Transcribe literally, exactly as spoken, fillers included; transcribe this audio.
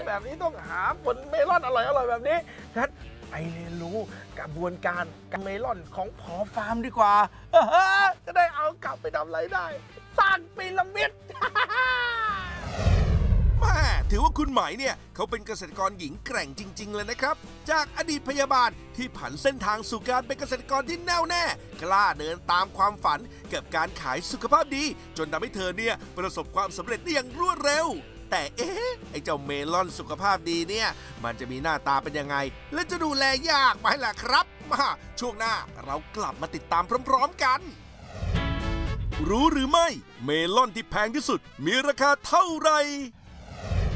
แบบนี้ต้องหาผลเมลอนอร่อยๆแบบนี้งั้นไปเรียนรู้กระบวนการการเมลอนของพอฟาร์มดีกว่าจะได้เอากลับไปทำอะไรได้สร้างพีระมิดแม่ถือว่าคุณไหมเนี่ยเขาเป็นเกษตรกรหญิงแกร่งจริงๆเลยนะครับจากอดีตพยาบาลที่ผันเส้นทางสู่การเป็นเกษตรกรที่แน่วแน่กล้าเดินตามความฝันกับการขายสุขภาพดีจนทำให้เธอเนี่ยประสบความสำเร็จได้อย่างรวดเร็วแต่เอ๊ะไอ้เจ้าเมลอนสุขภาพดีเนี่ยมันจะมีหน้าตาเป็นยังไงและจะดูแลยากไหมล่ะครับมาช่วงหน้าเรากลับมาติดตามพร้อมๆกันรู้หรือไม่เมลอนที่แพงที่สุดมีราคาเท่าไหร่